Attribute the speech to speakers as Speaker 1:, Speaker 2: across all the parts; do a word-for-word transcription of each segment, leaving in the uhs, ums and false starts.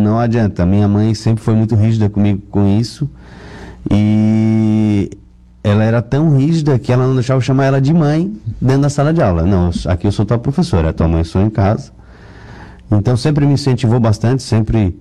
Speaker 1: não adianta. A minha mãe sempre foi muito rígida comigo com isso. E ela era tão rígida que ela não deixava eu chamar ela de mãe dentro da sala de aula. Não, aqui eu sou tua professora, a tua mãe sou em casa. Então sempre me incentivou bastante, sempre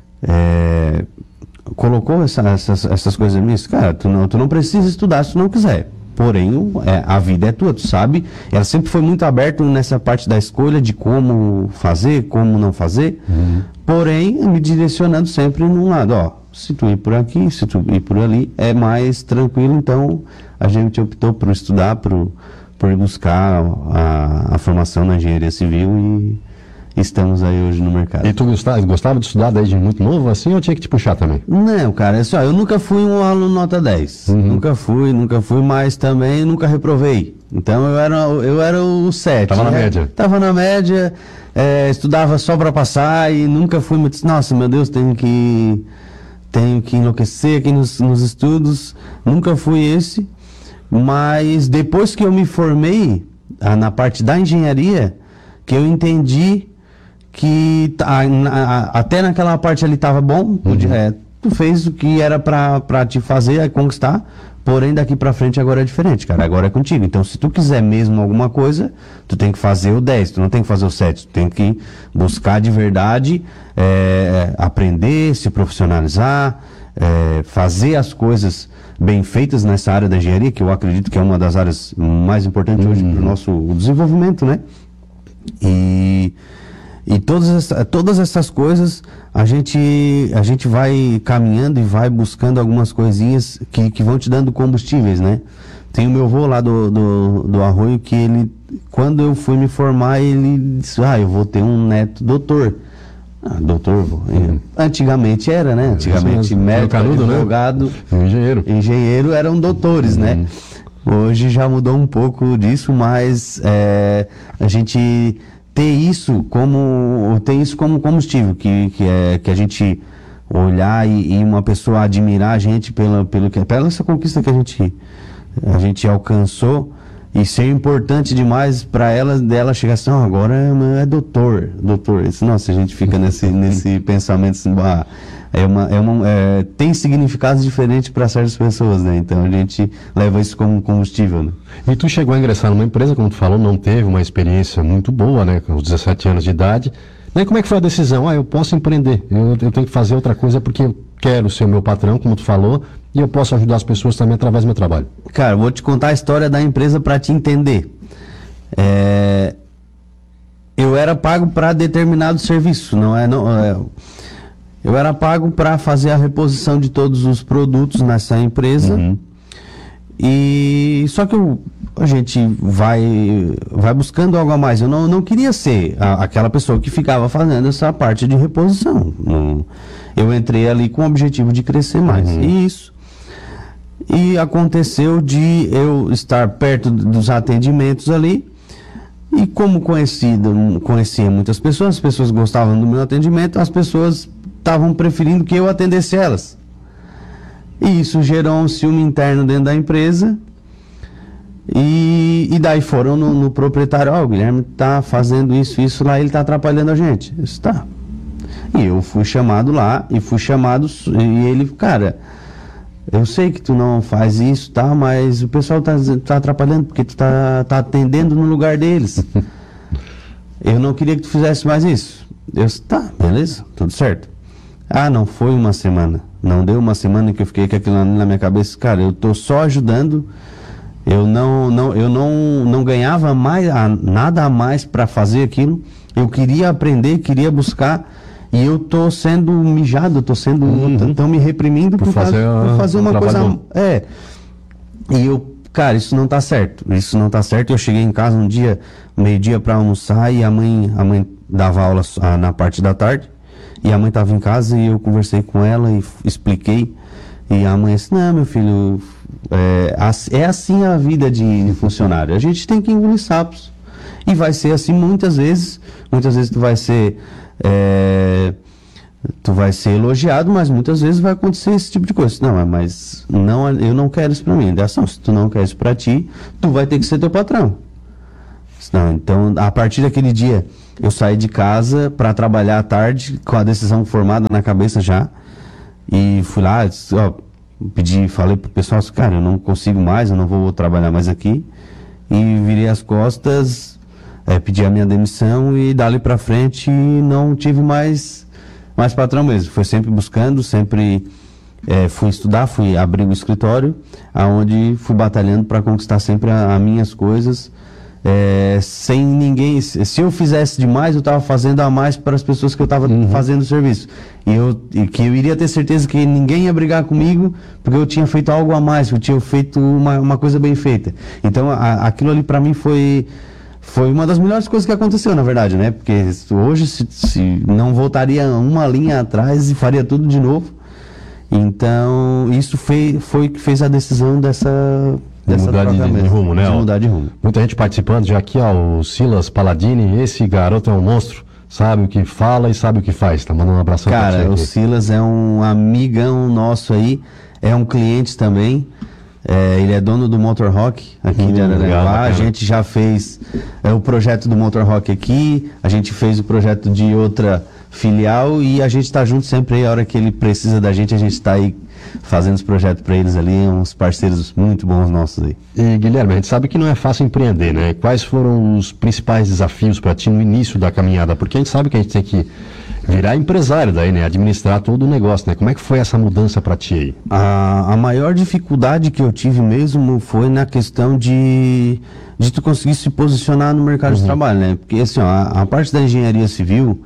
Speaker 1: é, colocou essa, essas, essas coisas nisso. Cara, tu não, tu não precisa estudar se tu não quiser. Porém, é, a vida é tua, tu sabe. Ela sempre foi muito aberta nessa parte da escolha de como fazer, como não fazer. Uhum. Porém, me direcionando sempre num lado, ó. Se tu ir por aqui, se tu ir por ali, é mais tranquilo. Então, a gente optou por estudar, por, por buscar a, a formação na engenharia civil e estamos aí hoje no mercado.
Speaker 2: E tu gostava, gostava de estudar desde muito novo assim ou tinha que te puxar também?
Speaker 1: Não, cara, é só, eu nunca fui um aluno nota dez. Uhum. Nunca fui, nunca fui, mas também nunca reprovei. Então eu era, eu era o sete.
Speaker 2: Tava
Speaker 1: né?
Speaker 2: na média.
Speaker 1: Tava na média, é, estudava só para passar e nunca fui muito. Nossa, meu Deus, tenho que, tenho que enlouquecer aqui nos, nos estudos. Nunca fui esse. Mas depois que eu me formei ah, na parte da engenharia, que eu entendi que a, a, até naquela parte ali estava bom, podia, uhum. é, tu fez o que era para te fazer, é conquistar, porém daqui para frente agora é diferente, cara, agora é contigo. Então se tu quiser mesmo alguma coisa, tu tem que fazer o dez, tu não tem que fazer o sete, tu tem que buscar de verdade, é, aprender, se profissionalizar, é, fazer as coisas bem feitas nessa área da engenharia, que eu acredito que é uma das áreas mais importantes uhum. hoje para o nosso desenvolvimento, né? E E todas, essa, todas essas coisas a gente, a gente vai caminhando e vai buscando algumas coisinhas que, que vão te dando combustíveis, né? Tem o meu avô lá do, do, do Arroio que ele, quando eu fui me formar, ele disse, ah, eu vou ter um neto doutor. Ah, doutor, uhum. Antigamente era, né? Antigamente médico, advogado,
Speaker 2: né? engenheiro.
Speaker 1: engenheiro eram doutores, uhum. né? Hoje já mudou um pouco disso, mas é, a gente ter isso como ter isso como combustível, que, que é que a gente olhar e, e uma pessoa admirar a gente pela pelo que pela essa conquista que a gente a gente alcançou e ser importante demais para ela dela chegar assim, oh, agora é, é doutor, doutor. Isso, nossa, a gente fica nesse nesse pensamento assim, ah, é uma, é uma, é, tem significados diferentes para certas pessoas, né? Então a gente leva isso como combustível, né?
Speaker 2: E tu chegou a ingressar numa empresa, como tu falou, não teve uma experiência muito boa, né? Com os dezessete anos de idade. E aí, como é que foi a decisão? Ah, eu posso empreender, eu, eu tenho que fazer outra coisa porque eu quero ser o meu patrão, como tu falou, e eu posso ajudar as pessoas também através do meu trabalho.
Speaker 1: Cara, eu vou te contar a história da empresa para te entender. É... Eu era pago para determinado serviço, não é... Não, é... Eu era pago para fazer a reposição de todos os produtos nessa empresa. Uhum. E só que eu, a gente vai, vai buscando algo a mais. Eu não, não queria ser a, aquela pessoa que ficava fazendo essa parte de reposição. Não, eu entrei ali com o objetivo de crescer mais. Uhum. E isso. E aconteceu de eu estar perto dos atendimentos ali. E como conhecido, conhecia muitas pessoas, as pessoas gostavam do meu atendimento, as pessoas estavam preferindo que eu atendesse elas. E isso gerou um ciúme interno dentro da empresa. E, e daí foram no, no proprietário, ó, oh, o Guilherme tá fazendo isso, isso lá, ele tá atrapalhando a gente. Isso tá. E eu fui chamado lá, e fui chamado, e ele, cara, eu sei que tu não faz isso, tá, mas o pessoal tá, tá atrapalhando, porque tu tá, tá atendendo no lugar deles. Eu não queria que tu fizesse mais isso. Eu disse, tá, beleza, tudo certo. Ah, não foi uma semana. Não deu uma semana que eu fiquei com aquilo na minha cabeça. Cara, eu tô só ajudando. Eu não, não, eu não, não ganhava mais, a, nada a mais para fazer aquilo. Eu queria aprender, queria buscar. E eu tô sendo mijado, tô sendo... Uhum. Estão me reprimindo por, por fazer, causa, por fazer uma coisa... É. E eu... Cara, isso não tá certo. Isso não tá certo. Eu cheguei em casa um dia, meio-dia para almoçar, e a mãe, a mãe dava aula na parte da tarde. E a mãe estava em casa e eu conversei com ela e expliquei. E a mãe disse, não, meu filho, é, é assim a vida de funcionário. A gente tem que engolir sapos. E vai ser assim muitas vezes. Muitas vezes tu vai ser... É, tu vai ser elogiado, mas muitas vezes vai acontecer esse tipo de coisa. Não, mas não, eu não quero isso para mim. Ação, se tu não quer isso para ti, tu vai ter que ser teu patrão. Não, então, a partir daquele dia... eu saí de casa para trabalhar à tarde, com a decisão formada na cabeça já, e fui lá, disse, ó, pedi, falei pro pessoal, cara, eu não consigo mais, eu não vou trabalhar mais aqui, e virei as costas, é, pedi a minha demissão e dali para frente não tive mais, mais patrão mesmo, foi sempre buscando, sempre é, fui estudar, fui abrir o escritório, aonde fui batalhando para conquistar sempre as minhas coisas, É, sem ninguém, se eu fizesse demais, eu estava fazendo a mais para as pessoas que eu estava uhum. fazendo o serviço, e, eu, e que eu iria ter certeza que ninguém ia brigar comigo, porque eu tinha feito algo a mais, eu tinha feito uma, uma coisa bem feita. Então a, aquilo ali para mim foi, foi uma das melhores coisas que aconteceu, na verdade, né? Porque hoje se, se não voltaria uma linha atrás e faria tudo de novo. Então isso foi, foi que fez a decisão dessa
Speaker 2: De mudar de, de rumo, né?
Speaker 1: De mudar de rumo.
Speaker 2: Muita gente participando, já aqui, ó, o Silas Paladini, esse garoto é um monstro, sabe o que fala e sabe o que faz. Tá mandando um abração pra
Speaker 1: Cara, o Silas é um amigão nosso aí, é um cliente também, é, ele é dono do Motor Rock aqui hum, de Araranguá, a gente já fez é, o projeto do Motor Rock aqui, a gente fez o projeto de outra filial e a gente tá junto sempre aí, a hora que ele precisa da gente, a gente tá aí fazendo os projetos para eles ali, uns parceiros muito bons nossos aí.
Speaker 2: E Guilherme, a gente sabe que não é fácil empreender, né? Quais foram os principais desafios para ti no início da caminhada? Porque a gente sabe que a gente tem que virar empresário daí, né? Administrar todo o negócio, né? Como é que foi essa mudança para ti aí?
Speaker 1: A, a maior dificuldade que eu tive mesmo foi na questão de, de tu conseguir se posicionar no mercado uhum. de trabalho, né? Porque assim, ó, a, a parte da engenharia civil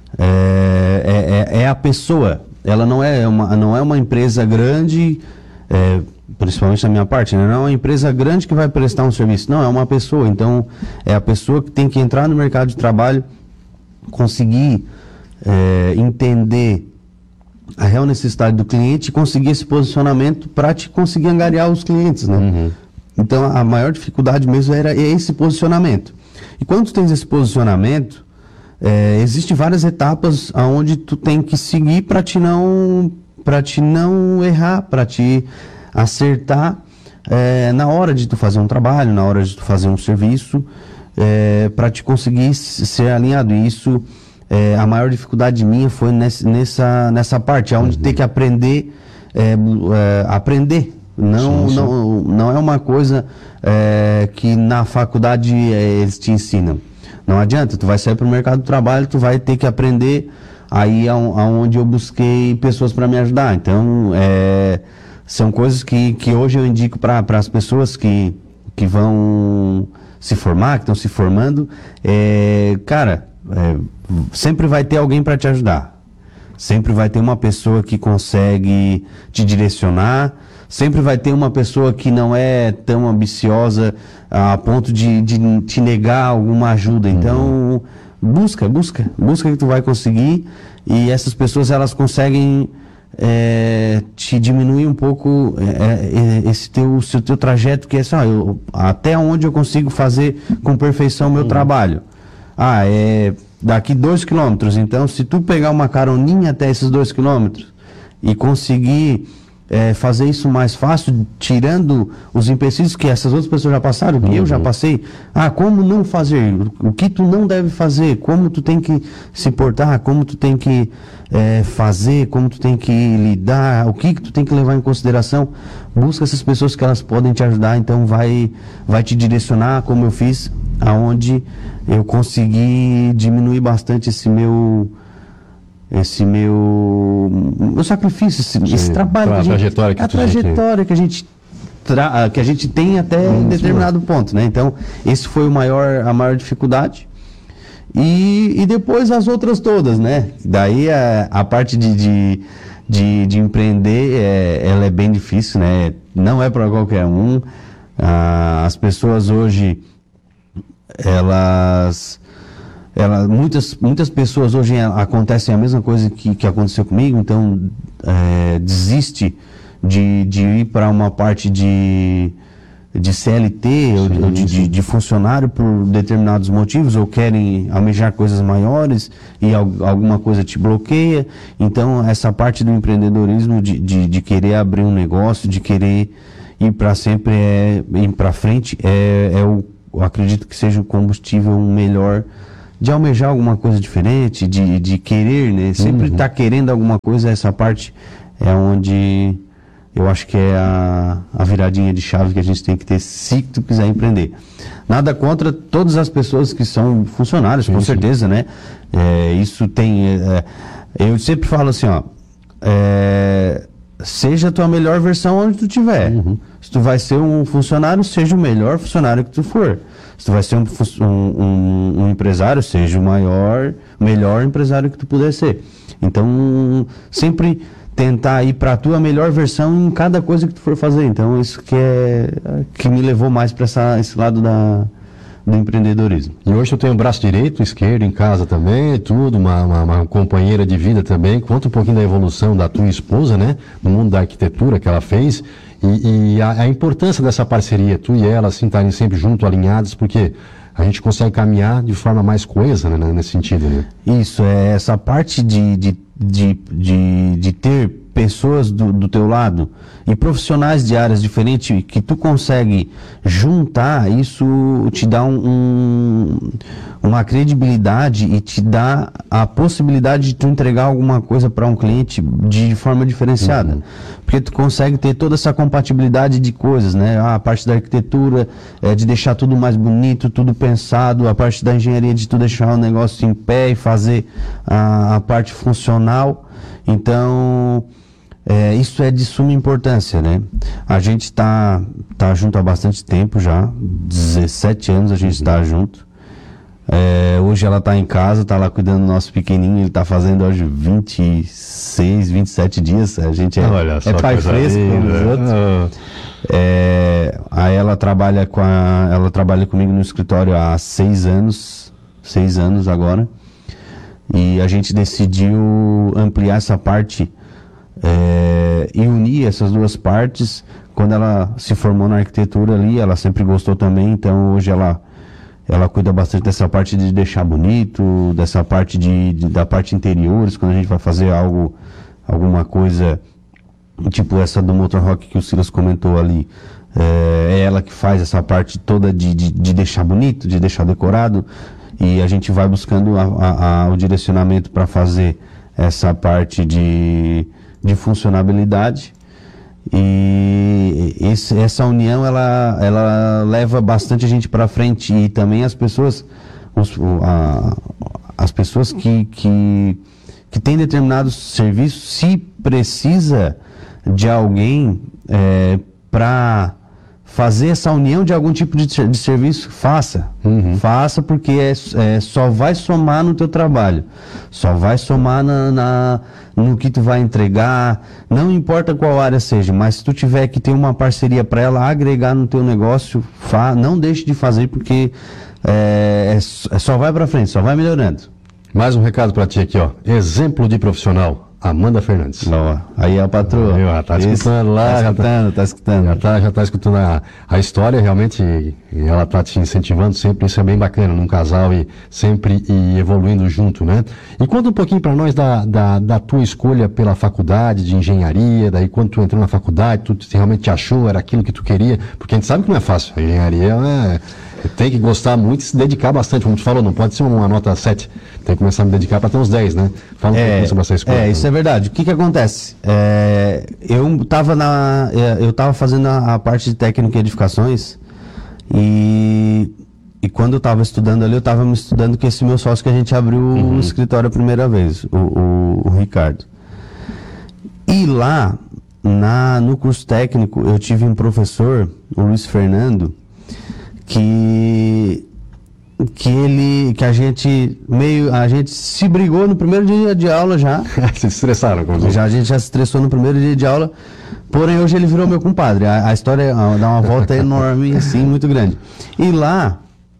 Speaker 1: é, é, é a pessoa. Ela não é uma, não é uma empresa grande, é, principalmente na minha parte, né? Não é uma empresa grande que vai prestar um serviço, não, é uma pessoa. Então, é a pessoa que tem que entrar no mercado de trabalho, conseguir é, entender a real necessidade do cliente e conseguir esse posicionamento para te conseguir angariar os clientes, né? Uhum. Então, a maior dificuldade mesmo era esse posicionamento. E quando tu tens esse posicionamento, É, existem várias etapas aonde tu tem que seguir para te não para te não errar, para te acertar é, na hora de tu fazer um trabalho, na hora de tu fazer um serviço, é, para te conseguir ser alinhado. E isso, é, a maior dificuldade minha foi nessa nessa, nessa parte, aonde uhum. ter que aprender é, é, aprender. Não, sim, sim. não não é uma coisa é, que na faculdade é, eles te ensinam. Não adianta, tu vai sair para o mercado do trabalho, tu vai ter que aprender aí aonde eu busquei pessoas para me ajudar. Então, é, são coisas que, que hoje eu indico para as pessoas que, que vão se formar, que estão se formando. É, cara, é, sempre vai ter alguém para te ajudar. Sempre vai ter uma pessoa que consegue te direcionar. Sempre vai ter uma pessoa que não é tão ambiciosa a ponto de, de te negar alguma ajuda. Então, busca, busca, busca que tu vai conseguir. E essas pessoas, elas conseguem é, te diminuir um pouco é, esse teu, esse teu trajeto, que é assim, ó, eu, até onde eu consigo fazer com perfeição o meu uhum. trabalho. Ah, é daqui dois quilômetros. Então, se tu pegar uma caroninha até esses dois quilômetros e conseguir É, fazer isso mais fácil, tirando os empecilhos que essas outras pessoas já passaram, que uhum. eu já passei. Ah, como não fazer? O que tu não deve fazer? Como tu tem que se portar? Como tu tem que é, fazer? Como tu tem que lidar? O que, que tu tem que levar em consideração? Busca essas pessoas que elas podem te ajudar, então vai, vai te direcionar, como eu fiz, aonde eu consegui diminuir bastante esse meu... esse meu, meu sacrifício, esse,
Speaker 2: Sim,
Speaker 1: esse trabalho,
Speaker 2: a,
Speaker 1: que a, gente,
Speaker 2: trajetória que
Speaker 1: a trajetória que a gente tra, que a gente tem até um determinado sim. ponto, né? Então, esse foi o maior, a maior dificuldade. E, e depois as outras todas, né? Daí a, a parte de, de, de, de empreender, é, ela é bem difícil, né? Não é para qualquer um. Ah, as pessoas hoje, elas... Ela, muitas, muitas pessoas hoje acontecem a mesma coisa que, que aconteceu comigo, então é, desiste de, de ir para uma parte de, de C L T sim, ou de, de, de funcionário por determinados motivos, ou querem almejar coisas maiores e al, alguma coisa te bloqueia. Então essa parte do empreendedorismo, de, de, de querer abrir um negócio, de querer ir para sempre, é, ir para frente, é, é o, eu acredito que seja o combustível melhor de almejar alguma coisa diferente, de, de querer, né? Sempre
Speaker 2: Uhum.
Speaker 1: estar querendo alguma coisa, essa parte é onde eu acho que é a, a viradinha de chave que a gente tem que ter se tu quiser empreender. Nada contra todas as pessoas que são funcionários,
Speaker 2: Sim,
Speaker 1: com
Speaker 2: sim.
Speaker 1: certeza, né? É, isso tem... é, eu sempre falo assim, ó, é, seja a tua melhor versão onde tu estiver.
Speaker 2: Uhum.
Speaker 1: Se tu vai ser um funcionário, seja o melhor funcionário que tu for. Se tu vai ser um, fu- um, um- um empresário, seja o maior, melhor empresário que tu puder ser. Então, sempre tentar ir para a tua melhor versão em cada coisa que tu for fazer. Então, isso que é que me levou mais para esse lado da, do empreendedorismo.
Speaker 2: E hoje tu tem o braço direito, esquerdo em casa também, tudo, uma, uma, uma companheira de vida também. Conta um pouquinho da evolução da tua esposa, né? No mundo da arquitetura que ela fez. E, e a, a importância dessa parceria, tu e ela, assim, estarem sempre junto, alinhados, porque a gente consegue caminhar de forma mais coesa, né? Nesse sentido, né?
Speaker 1: Isso, é essa parte de, de, de, de, de ter pessoas do, do teu lado e profissionais de áreas diferentes que tu consegue juntar, isso te dá um, um- uma credibilidade e te dá a possibilidade de tu entregar alguma coisa para um cliente de forma diferenciada.
Speaker 2: Uhum.
Speaker 1: Porque tu consegue ter toda essa compatibilidade de coisas, né? Ah, a parte da arquitetura, é, de deixar tudo mais bonito, tudo pensado, a parte da engenharia de tu deixar o negócio em pé e fazer a, a parte funcional. Então, é, isso é de suma importância, né? A gente está tá junto há bastante tempo já, dezessete anos a gente está junto. É, hoje ela está em casa, está lá cuidando do nosso pequenininho, ele está fazendo hoje vinte e seis, vinte e sete dias, a gente é,
Speaker 2: Olha só,
Speaker 1: é pai
Speaker 2: coisa
Speaker 1: fresco como os
Speaker 2: linda.
Speaker 1: outros.
Speaker 2: Ah,
Speaker 1: É, aí ela trabalha com a, ela trabalha comigo no escritório há seis anos, seis anos agora, e a gente decidiu ampliar essa parte é, e unir essas duas partes. Quando ela se formou na arquitetura ali, ela sempre gostou também, então hoje ela ela cuida bastante dessa parte de deixar bonito, dessa parte de, de- da parte interiores, quando a gente vai fazer algo, alguma coisa tipo essa do Motor Rock que o Silas comentou ali. É, é ela que faz essa parte toda de, de, de deixar bonito, de deixar decorado, e a gente vai buscando a- a- a- o direcionamento para fazer essa parte de, de funcionabilidade. E esse- essa união ela, ela leva bastante a gente para frente, e também as pessoas os- o- a- as pessoas que, que, que têm determinados serviços, se precisa de alguém para fazer essa união de algum tipo de, ser- de serviço, faça.
Speaker 2: Uhum.
Speaker 1: Faça, porque é, é, só vai somar no teu trabalho. Só vai somar na, na- no que tu vai entregar. Não importa qual área seja, mas se tu tiver que ter uma parceria para ela agregar no teu negócio, fa, não deixe de fazer, porque é, é, s- é só vai para frente, só vai melhorando.
Speaker 2: mais um recado pra ti aqui, ó. Exemplo de profissional, Amanda Fernandes.
Speaker 1: Ó, aí é a patroa.
Speaker 2: Aí, ó, tá
Speaker 1: Isso,
Speaker 2: escutando lá,
Speaker 1: Tá
Speaker 2: já tá-
Speaker 1: escutando, tá escutando.
Speaker 2: Já tá, já tá escutando a, a história, realmente, e ela tá te incentivando sempre, isso é bem bacana, num casal e sempre e evoluindo junto, né? E conta um pouquinho para nós da, da, da tua escolha pela faculdade de engenharia, daí quando tu entrou na faculdade, tu te- realmente te achou, era aquilo que tu queria, porque a gente sabe que não é fácil, a engenharia é, tem que gostar muito e se dedicar bastante, como tu falou, não pode ser uma nota sete, tem que começar a me dedicar para ter uns dez, né? Fala um pouquinho sobre essa escolha.
Speaker 1: É, isso é verdade. O que que acontece? É, eu estava na, é, eu tava fazendo a, a parte de técnica em edificações, e, e quando eu estava estudando ali, eu estava me estudando com esse meu sócio que a gente abriu o escritório a primeira vez, o, o, o Ricardo. E lá, na, no curso técnico, eu tive um professor, o Luiz Fernando, que que ele que a gente meio a gente se brigou no primeiro dia de aula já.
Speaker 2: Se estressaram, como diz.
Speaker 1: Já a gente já se estressou no primeiro dia de aula. Porém, hoje ele virou meu compadre. A, a história ah, dá uma volta enorme, assim, muito grande. E lá,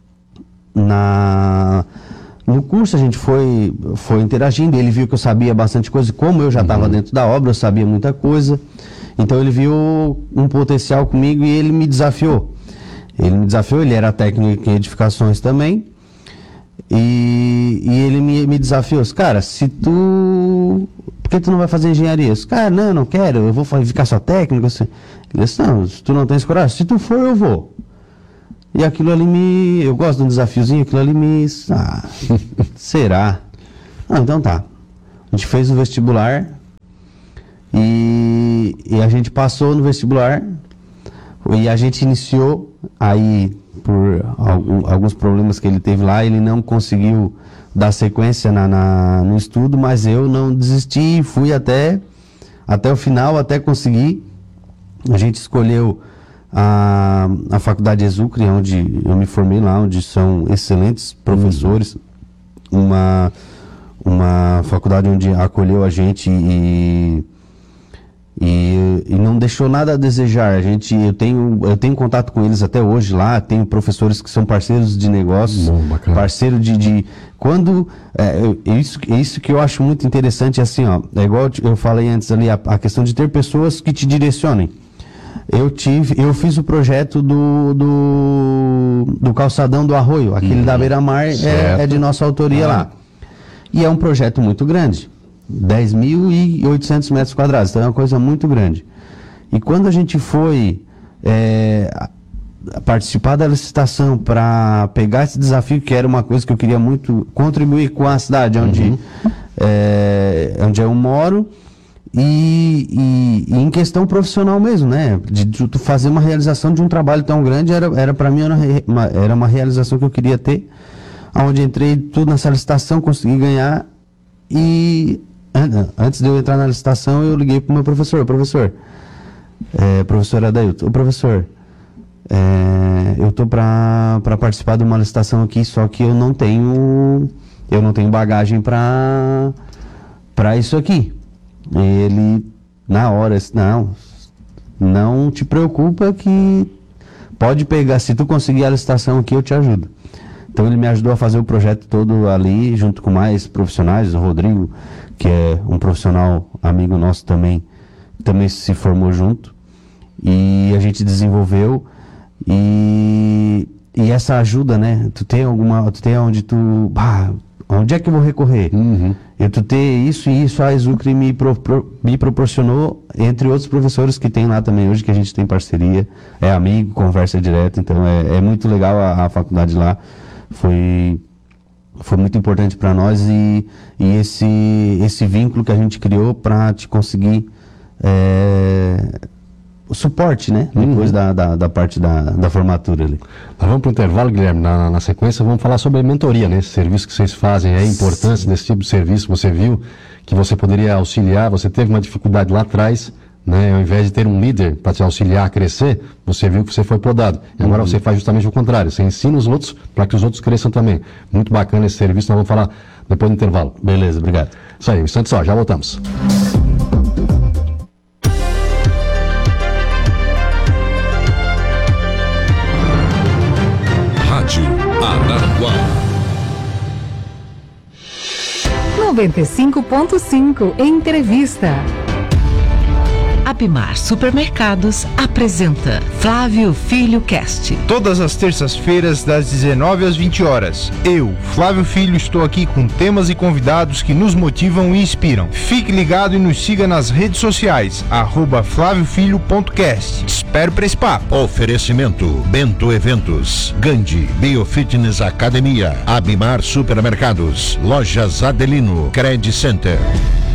Speaker 1: na, no curso, a gente foi, foi interagindo. Ele viu que eu sabia bastante coisa. Como eu já estava dentro da obra, eu sabia muita coisa. Então, ele viu um potencial comigo e ele me desafiou. Ele me desafiou, ele era técnico em edificações também. E, e ele me, me desafiou. Cara, se tu... Por que tu não vai fazer engenharia? Eu disse, cara, não, não quero, eu vou fa- ficar só técnico. Assim. Ele disse, não, se tu não tens coragem, se tu for, eu vou. E aquilo ali me... Eu gosto de um desafiozinho, aquilo ali me... Ah, será? Ah, então tá. A gente fez o vestibular e, e a gente passou no vestibular e a gente iniciou aí, por algum, alguns problemas que ele teve lá, ele não conseguiu dar sequência na, na, no estudo, mas eu não desisti, fui até, até o final, até conseguir. A gente escolheu a, a faculdade Exucre, onde eu me formei lá, onde são excelentes professores, uma, uma faculdade onde acolheu a gente e, e, e não deixou nada a desejar. A gente, eu, tenho, eu tenho contato com eles até hoje lá, tenho professores que são parceiros de negócios,
Speaker 2: Bom,
Speaker 1: parceiro de... de quando, é, eu, isso, isso que eu acho muito interessante, assim, ó, é igual eu falei antes ali, a, a questão de ter pessoas que te direcionem. Eu tive, eu fiz o projeto do, do, do calçadão do Arroio, aquele uhum. da Beira-Mar é, é de nossa autoria ah. lá. E é um projeto muito grande, dez mil e oitocentos metros quadrados, então é uma coisa muito grande. E quando a gente foi é, participar da licitação para pegar esse desafio, que era uma coisa que eu queria muito contribuir com a cidade onde, uhum. é, onde eu moro, E, e, e em questão profissional mesmo, né? De, de fazer uma realização de um trabalho tão grande, era, era para mim era uma, era uma realização que eu queria ter, onde entrei tudo nessa licitação, consegui ganhar. E an, antes de eu entrar na licitação, eu liguei para o meu professor, professor, é, professor Adailton, o professor, é, eu tô para participar de uma licitação aqui, só que eu não tenho, eu não tenho bagagem para para isso aqui. Ele, na hora, disse, não, não te preocupa que pode pegar, se tu conseguir a licitação aqui, eu te ajudo. Então ele me ajudou a fazer o projeto todo ali, junto com mais profissionais, o Rodrigo, que é um profissional amigo nosso também, também se formou junto, e a gente desenvolveu, e, e essa ajuda, né, tu tem alguma, tu tem onde tu, bah, onde é que eu vou recorrer? Uhum. Eu tu ter isso e isso, a Exucre me, pro, pro, me proporcionou, entre outros professores que tem lá também hoje, que a gente tem parceria, é amigo, conversa direto, então é, é muito legal a, a faculdade lá, foi, foi muito importante para nós e, e esse, esse vínculo que a gente criou para te conseguir é, o suporte, né? Uhum. Depois da, da, da parte da, da formatura ali.
Speaker 2: Nós vamos para o intervalo, Guilherme. Na, na sequência, vamos falar sobre a mentoria, né? Esse serviço que vocês fazem, a importância Sim. desse tipo de serviço. Você viu que você poderia auxiliar, você teve uma dificuldade lá atrás, né? Ao invés de ter um líder para te auxiliar a crescer, você viu que você foi podado. E agora uhum. você faz justamente o contrário. Você ensina os outros para que os outros cresçam também. Muito bacana esse serviço. Nós vamos falar depois do intervalo.
Speaker 1: Beleza, obrigado.
Speaker 2: Isso aí, um instante só, já voltamos.
Speaker 3: Araguá noventa e cinco ponto cinco Entrevista.
Speaker 4: Abimar Supermercados apresenta Flávio Filho Cast.
Speaker 5: Todas as terças-feiras, das dezenove às vinte horas. Eu, Flávio Filho, estou aqui com temas e convidados que nos motivam e inspiram. Fique ligado e nos siga nas redes sociais, arroba flávio filho ponto cast. Te espero para esse papo.
Speaker 6: Oferecimento, Bento Eventos, Gandhi, Biofitness Academia, Abimar Supermercados, Lojas Adelino, Credit Center.